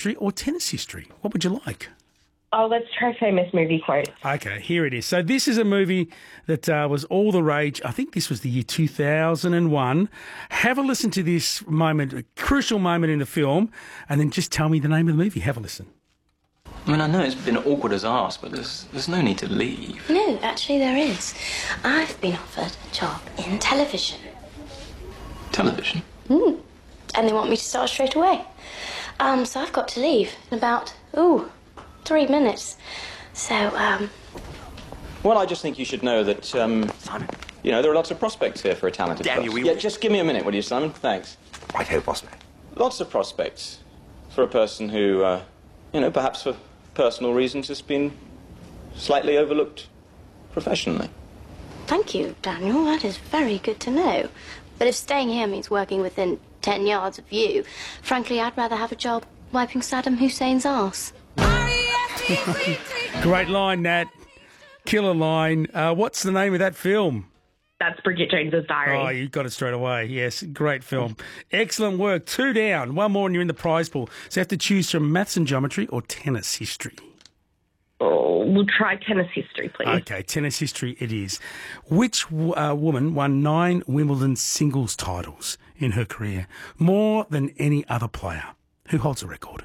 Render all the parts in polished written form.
geometry or tennis history? What would you like? Oh, let's try famous movie quotes. Okay, here it is. So this is a movie that was all the rage. I think this was the year 2001. Have a listen to this moment, a crucial moment in the film, and then just tell me the name of the movie. Have a listen. I mean, I know it's been awkward as arse, but there's no need to leave. No, actually there is. I've been offered a job in television. Television? And they want me to start straight away. So I've got to leave in about, 3 minutes. So, Well, I just think you should know that, Simon. you know, there are lots of prospects here for a talented Daniel, person. we... Yeah, just give me a minute, will you, Simon? Thanks. Right-ho, boss man. Lots of prospects for a person who, perhaps for personal reasons has been slightly overlooked professionally. thank you, Daniel. That is very good to know. But if staying here means working within 10 yards of you, frankly, I'd rather have a job wiping Saddam Hussein's arse. Great line, Nat. Killer line. What's the name of that film? That's Bridget Jones's Diary. Oh, you got it straight away. Yes, great film. Excellent work. 2 down. One more and you're in the prize pool. So you have to choose from maths and geometry or tennis history. Oh, we'll try tennis history, please. Okay, tennis history it is. Which woman won 9 Wimbledon singles titles in her career? More than any other player. Who holds the record?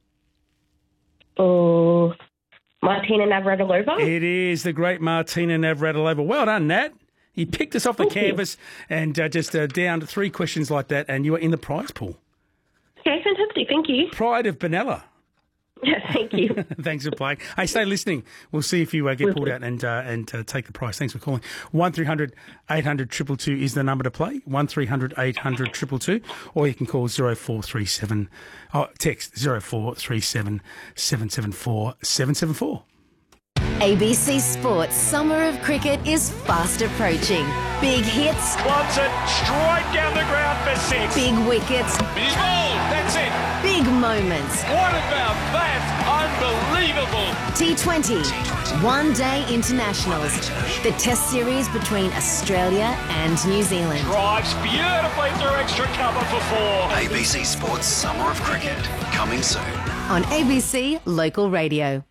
Oh, Martina Navratilova? It is the great Martina Navratilova. Well done, Nat. You picked us off the canvas and just down to 3 questions like that, and you are in the prize pool. Okay, fantastic. Thank you. Pride of Benalla. Yes, thank you. Thanks for playing. Hey, stay listening. We'll see if you get pulled out and take the prize. Thanks for calling. 1300 800 222 is the number to play. 1300 800 222, or you can call 0437. Text 0437 774 774. ABC Sports Summer of Cricket is fast approaching. Big hits. Wants it straight down the ground for 6. Big wickets. He's bowled. That's it. Big moments. What about that? Unbelievable. T20. One-day internationals. The test series between Australia and New Zealand. Drives beautifully through extra cover for 4. ABC Sports Summer of Cricket, coming soon. On ABC Local Radio.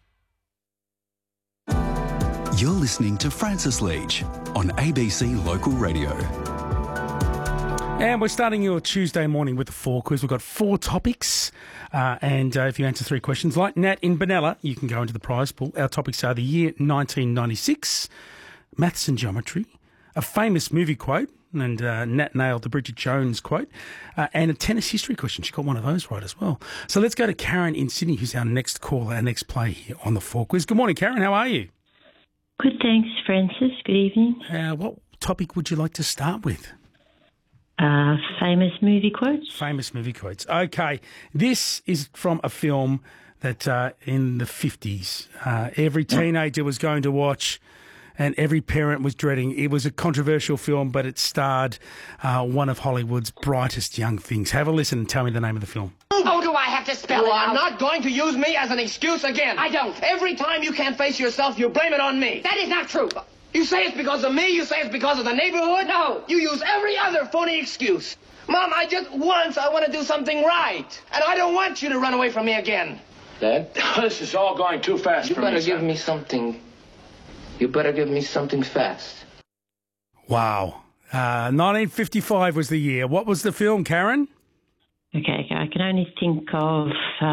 You're listening to Francis Leach on ABC Local Radio. And we're starting your Tuesday morning with the 4 quiz. We've got 4 topics. And if you answer 3 questions, like Nat in Benalla, you can go into the prize pool. Our topics are the year 1996, maths and geometry, a famous movie quote, and Nat nailed the Bridget Jones quote, and a tennis history question. She got one of those right as well. So let's go to Karen in Sydney, who's our next caller, our next play here on the 4 quiz. Good morning, Karen. How are you? Good, thanks, Francis. Good evening. What topic would you like to start with? Famous movie quotes. Famous movie quotes. Okay. This is from a film that in the 50s, every teenager was going to watch and every parent was dreading. It was a controversial film, but it starred one of Hollywood's brightest young things. Have a listen and tell me the name of the film. Oh, do I have to spell it out? You are not going to use me as an excuse again. I don't. Every time you can't face yourself, you blame it on me. That is not true. You say it's because of me, you say it's because of the neighborhood. No. You use every other phony excuse. Mom, I want to do something right. And I don't want you to run away from me again. Dad? This is all going too fast for me, You better son. give me something. You better give me something fast. Wow. 1955 was the year. What was the film, Karen? Okay, I can only think of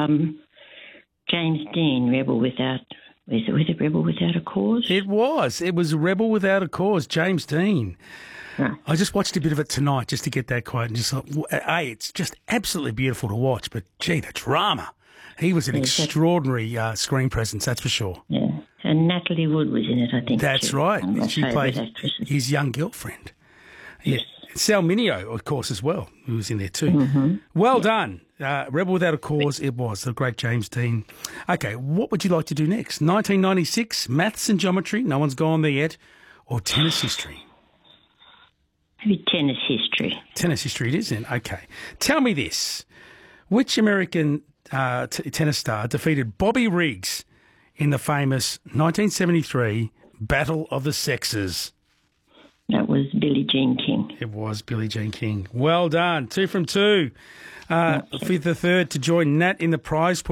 James Dean, Rebel Without... Was it Rebel Without a Cause? It was. It was Rebel Without a Cause, James Dean. Right. I just watched a bit of it tonight just to get that quote and just thought, it's just absolutely beautiful to watch, but gee, the drama. He was an extraordinary screen presence, that's for sure. Yeah, and Natalie Wood was in it, I think. That's right. She played his young girlfriend. Yeah. Sal Mineo, of course, as well, who was in there too. Mm-hmm. Well done. Rebel Without a Cause, it was, the great James Dean. Okay, what would you like to do next? 1996, maths and geometry, no one's gone there yet, or tennis history? Maybe tennis history. Tennis history it is then, okay. Tell me this, which American tennis star defeated Bobby Riggs in the famous 1973 Battle of the Sexes? That was Billie Jean King. It was Billie Jean King. Well done. 2 from 2. For the third to join Nat in the prize pool.